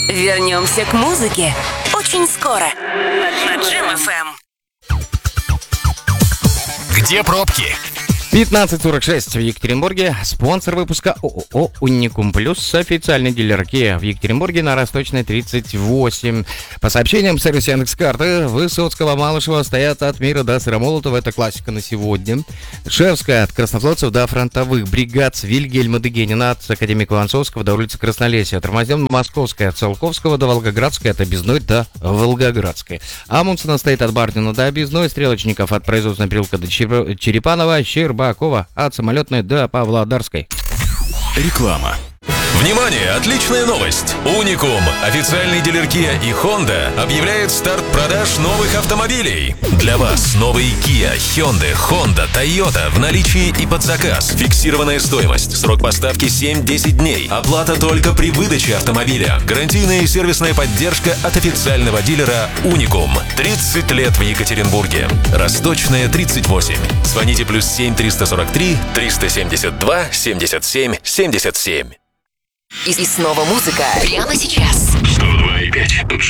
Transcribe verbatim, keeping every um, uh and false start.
Вернемся к музыке очень скоро на Джем эф эм. Где пробки? пятнадцать сорок шесть в Екатеринбурге. Спонсор выпуска ООО «Уникум Плюс», официальный дилер Kia в Екатеринбурге на Росточной тридцать восемь. По сообщениям сервиса Яндекс.Карты, Высоцкого, Малышева стоят от Мира до Сыромолотова. Это классика на сегодня. Шевская от Краснофлотцев до фронтовых бригад с Вильгельма Дегенина от академика Ланцовского до улицы Краснолесья. Тормозем Московская от Циолковского до Волгоградской, от Объездной до Волгоградской. Амундсена стоит от Бардина до Объездной, Стрелочников от производственного переулка до Черепанова, Щербакова от Самолетной до Павлодарской. Реклама. Внимание! Отличная новость! Уникум, официальный дилер Kia и Honda, объявляет старт продаж новых автомобилей. Для вас новые Kia, Hyundai, Honda, Toyota в наличии и под заказ. Фиксированная стоимость, срок поставки семь-десять дней. Оплата только при выдаче автомобиля. Гарантийная и сервисная поддержка от официального дилера Уникум. тридцать лет в Екатеринбурге. Росточная тридцать восемь. Звоните плюс семь триста сорок три триста семьдесят два семьдесят семь семьдесят семь. И, и снова музыка прямо сейчас. сто два и пять.